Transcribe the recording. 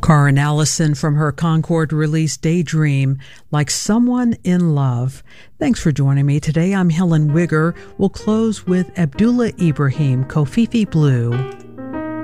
Karen Allison from her Concord release Daydream, Like Someone in Love. Thanks for joining me today. I'm Helen Wigger. We'll close with Abdullah Ibrahim, Kofifi Blue.